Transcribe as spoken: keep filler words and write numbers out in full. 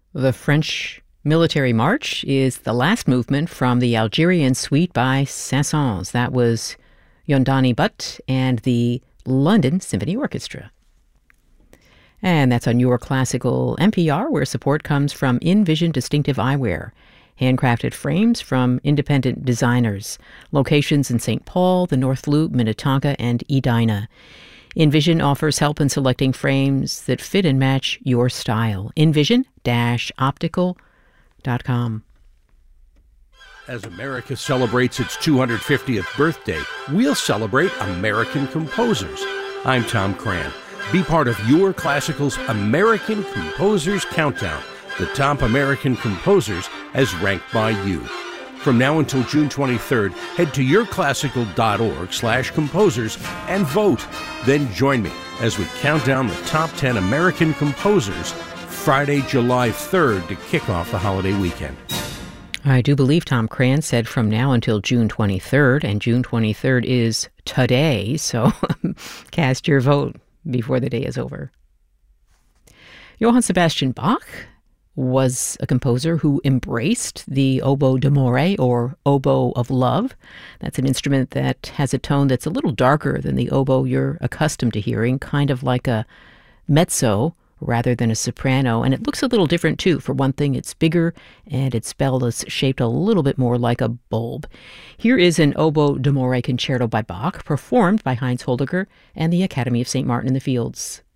The French Military March is the last movement from the Algerian Suite by Saint-Saëns. That was Yondani Butt and the London Symphony Orchestra. And that's on Your Classical N P R, where support comes from InVision Distinctive Eyewear. Handcrafted frames from independent designers. Locations in Saint Paul, the North Loop, Minnetonka, and Edina. InVision offers help in selecting frames that fit and match your style. InVision Optical dot com. As America celebrates its two hundred fiftieth birthday, we'll celebrate American composers. I'm Tom Cran. Be part of Your Classical's American Composers Countdown, the top American composers as ranked by you. From now until June twenty-third, head to yourclassical.org slash composers and vote. Then join me as we count down the top ten American composers Friday, July third to kick off the holiday weekend. I do believe Tom Cran said from now until June twenty-third, and June twenty-third is today, so cast your vote before the day is over. Johann Sebastian Bach was a composer who embraced the oboe d'amore, or oboe of love. That's an instrument that has a tone that's a little darker than the oboe you're accustomed to hearing, kind of like a mezzo rather than a soprano. And it looks a little different, too. For one thing, it's bigger, and its bell is shaped a little bit more like a bulb. Here is an oboe d'amore concerto by Bach, performed by Heinz Holdiger and the Academy of Saint Martin in the Fields.